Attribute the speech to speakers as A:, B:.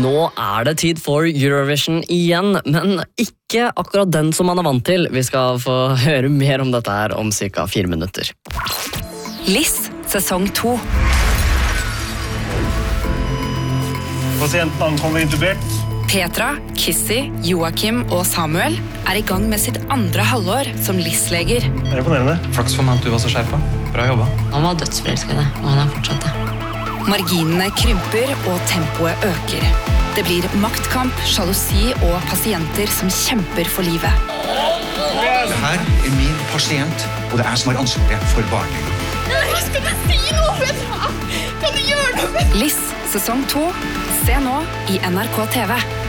A: Nå det tid for Eurovision igjen, men ikke akkurat den som man vant til. Vi skal få høre mer om dette her om cirka 4 minutter.
B: Liss, sesong 2.
C: Pasienten ankommer intubert.
B: Petra, Kissy, Joakim og Samuel I gang med sitt andre halvår som Liss-leger.
C: Det imponerende.
D: Flaks for meg at du var så skjerpa. Bra jobba.
E: Han var dødsforelsket, og han fortsatt det.
B: Marginene krymper, og tempoet øker. Det blir maktkamp, sjalusi og pasienter som kjemper for livet.
F: Det her min pasient, og det som ansvaret for barnet.
G: Skal du si noe, Petra? Kan du gjøre noe?
B: Liss, sesong 2. Se nå I NRK TV.